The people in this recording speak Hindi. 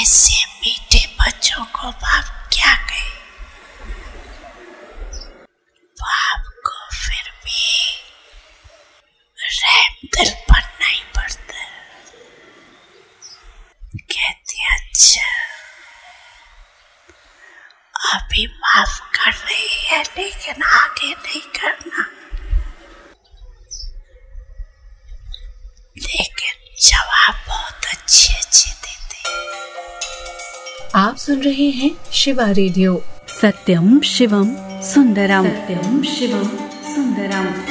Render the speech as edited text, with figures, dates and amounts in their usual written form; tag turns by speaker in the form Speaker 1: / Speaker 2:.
Speaker 1: ऐसे मीठे बच्चों को बाप क्या कहे। बाप को फिर भी रहम दिल बनना ही पड़ता है। कहती अच्छा अभी माफ कर रही है लेकिन आगे नहीं करना। लेकिन जवाब बहुत अच्छे देते।
Speaker 2: आप सुन रहे हैं शिवा रेडियो।
Speaker 3: सत्यम शिवम सुंदरम।
Speaker 2: सत्यम शिवम सुंदरम।